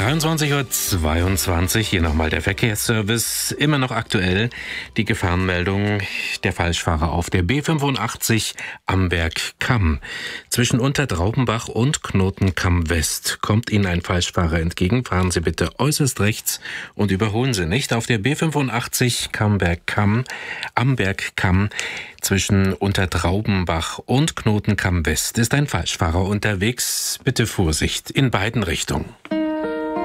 23:22 Uhr, hier nochmal der Verkehrsservice. Immer noch aktuell die Gefahrenmeldung: der Falschfahrer auf der B85 Amberg-Kamm. Zwischen Untertraubenbach und Knotenkamm West kommt Ihnen ein Falschfahrer entgegen. Fahren Sie bitte äußerst rechts und überholen Sie nicht. Auf der B85 Amberg-Kamm zwischen Untertraubenbach und Knotenkamm West ist ein Falschfahrer unterwegs. Bitte Vorsicht in beiden Richtungen.